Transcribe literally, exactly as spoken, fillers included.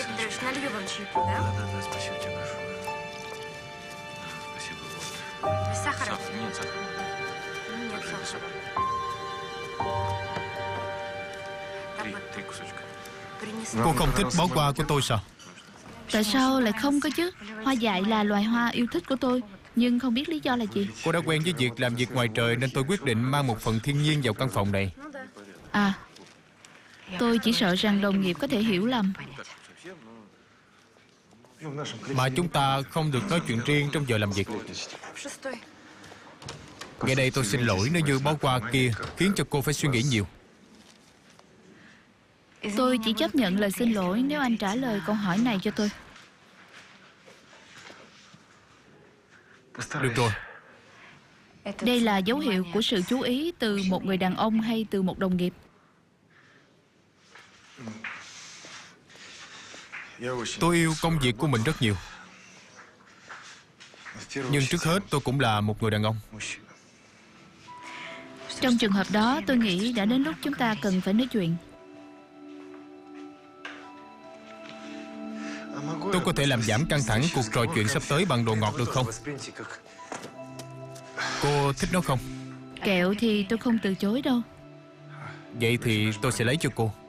Олег Андреевич, налью вам чайку, да? Да-да-да, спасибо тебе большое. Спасибо. Вот. Без сахара? Сахар? Нет сахара. Нет Тоже без сахара. Так Три, вот, три кусочка. принесла. Cô không thích bó hoa của tôi sao? Tại sao lại không có chứ? Hoa dại là loài hoa yêu thích của tôi, nhưng không biết lý do là gì. Cô đã quen với việc làm việc ngoài trời nên tôi quyết định mang một phần thiên nhiên vào căn phòng này. Ну да. À, tôi chỉ sợ rằng đồng nghiệp có thể hiểu lầm. Mà chúng ta không được nói chuyện riêng trong giờ làm việc. В шестой. Nghe đây, tôi xin lỗi nếu như bó hoa kia khiến cho cô phải suy nghĩ nhiều. Tôi chỉ chấp nhận lời xin lỗi nếu anh trả lời câu hỏi này cho tôi. Được rồi. Đây là dấu hiệu của sự chú ý từ một người đàn ông hay từ một đồng nghiệp? Tôi yêu công việc của mình rất nhiều. Nhưng trước hết tôi cũng là một người đàn ông. Trong trường hợp đó, tôi nghĩ đã đến lúc chúng ta cần phải nói chuyện. Tôi có thể làm giảm căng thẳng cuộc trò chuyện sắp tới bằng đồ ngọt được không? Cô thích nó không? Kẹo thì tôi không từ chối đâu. Vậy thì tôi sẽ lấy cho cô.